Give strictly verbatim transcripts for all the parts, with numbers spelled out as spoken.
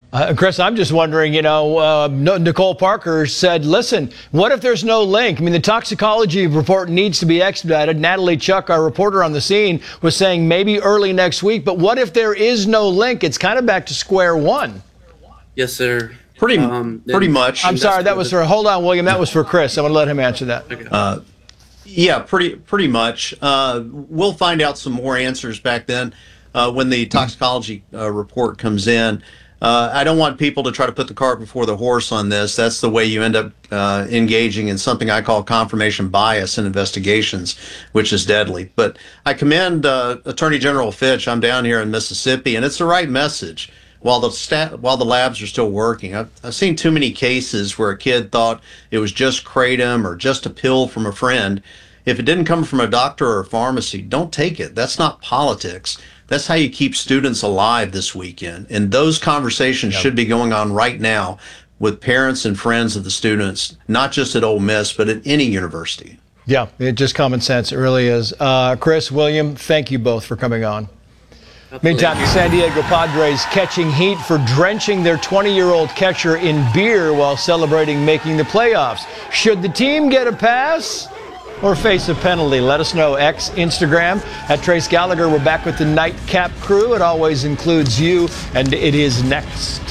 Uh, Chris, I'm just wondering, you know, uh, Nicole Parker said, listen, what if there's no link? I mean, the toxicology report needs to be expedited. Natalie Chuck, our reporter on the scene, was saying maybe early next week. But what if there is no link? It's kind of back to square one. Yes, sir. Pretty, um, pretty much. I'm sorry, that was for, hold on, William, that was for Chris. I'm going to let him answer that. Uh, yeah, pretty, pretty much. Uh, we'll find out some more answers back then uh, when the toxicology uh, report comes in. Uh, I don't want people to try to put the cart before the horse on this. That's the way you end up uh, engaging in something I call confirmation bias in investigations, which is deadly. But I commend uh, Attorney General Fitch. I'm down here in Mississippi, and it's the right message. While the stat, while the labs are still working, I've, I've seen too many cases where a kid thought it was just kratom or just a pill from a friend. If it didn't come from a doctor or a pharmacy, don't take it. That's not politics. That's how you keep students alive this weekend. And those conversations yep. should be going on right now with parents and friends of the students, not just at Ole Miss, but at any university. Yeah, it just common sense. It really is. Uh, Chris, William, thank you both for coming on. Absolutely. Meantime, the San Diego Padres catching heat for drenching their twenty-year-old catcher in beer while celebrating making the playoffs. Should the team get a pass or face a penalty? Let us know. X, Instagram, at Trace Gallagher. We're back with the Nightcap crew. It always includes you, and it is next.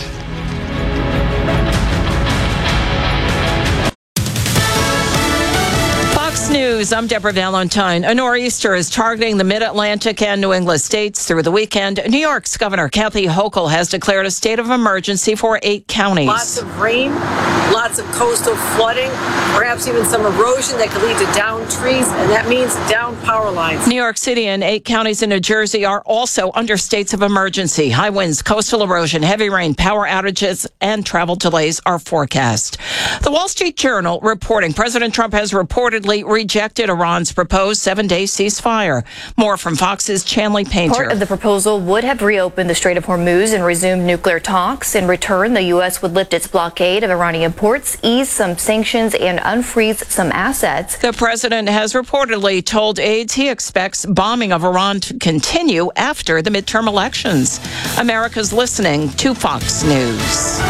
News. I'm Deborah Valentine. A nor'easter is targeting the mid-Atlantic and New England states through the weekend. New York's Governor Kathy Hochul has declared a state of emergency for eight counties. Lots of rain, lots of coastal flooding, perhaps even some erosion that could lead to downed trees, and that means down power lines. New York City and eight counties in New Jersey are also under states of emergency. High winds, coastal erosion, heavy rain, power outages, and travel delays are forecast. The Wall Street Journal reporting President Trump has reportedly rejected Iran's proposed seven-day ceasefire. More from Fox's Chanley Painter. Part of the proposal would have reopened the Strait of Hormuz and resumed nuclear talks. In return, the U S would lift its blockade of Iranian ports, ease some sanctions, and unfreeze some assets. The president has reportedly told aides he expects bombing of Iran to continue after the midterm elections. America's listening to Fox News.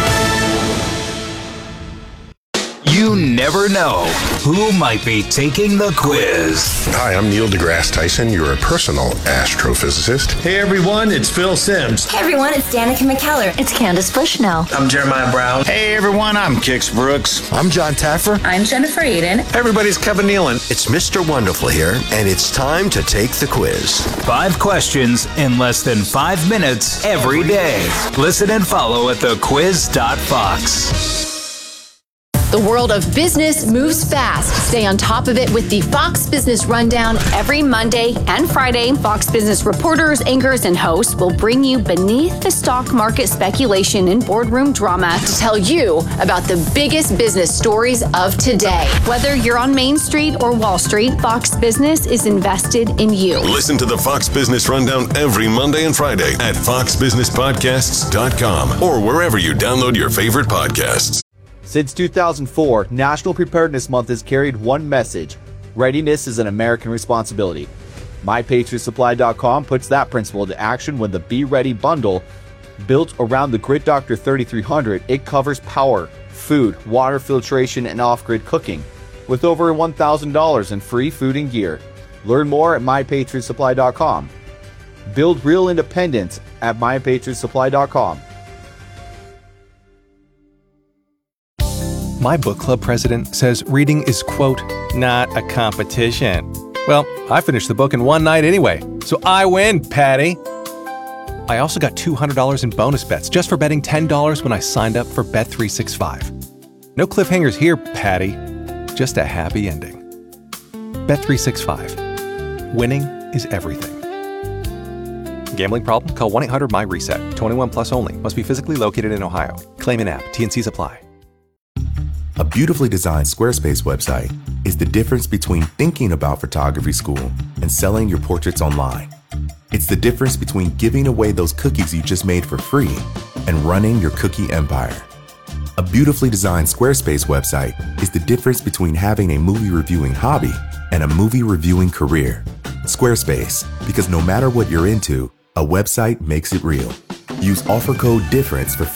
You never know who might be taking the quiz. Hi, I'm Neil deGrasse Tyson, your personal astrophysicist. Hey everyone, it's Phil Simms. Hey everyone, it's Danica McKellar. It's Candace Bushnell. I'm Jeremiah Brown. Hey everyone, I'm Kix Brooks. I'm John Taffer. I'm Jennifer Aiden. Hey everybody's Kevin Nealon. It's Mister Wonderful here, and it's time to take the quiz. Five questions in less than five minutes every day. Listen and follow at the quiz dot fox. The world of business moves fast. Stay on top of it with the Fox Business Rundown every Monday and Friday. Fox Business reporters, anchors, and hosts will bring you beneath the stock market speculation and boardroom drama to tell you about the biggest business stories of today. Whether you're on Main Street or Wall Street, Fox Business is invested in you. Listen to the Fox Business Rundown every Monday and Friday at fox business podcasts dot com or wherever you download your favorite podcasts. Since two thousand four, National Preparedness Month has carried one message: readiness is an American responsibility. my patriot supply dot com puts that principle into action with the Be Ready bundle. Built around the Grid Doctor thirty-three hundred, it covers power, food, water filtration, and off-grid cooking, with over one thousand dollars in free food and gear. Learn more at my patriot supply dot com. Build real independence at my patriot supply dot com. My book club president says reading is, quote, not a competition. Well, I finished the book in one night anyway, so I win, Patty. I also got two hundred dollars in bonus bets just for betting ten dollars when I signed up for Bet three sixty-five. No cliffhangers here, Patty. Just a happy ending. Bet three sixty-five. Winning is everything. Gambling problem? Call one eight hundred my reset. twenty-one plus only. Must be physically located in Ohio. Claim in app. T N Cs apply. A beautifully designed Squarespace website is the difference between thinking about photography school and selling your portraits online. It's the difference between giving away those cookies you just made for free and running your cookie empire. A beautifully designed Squarespace website is the difference between having a movie reviewing hobby and a movie reviewing career. Squarespace, because no matter what you're into, a website makes it real. Use offer code DIFFERENCE for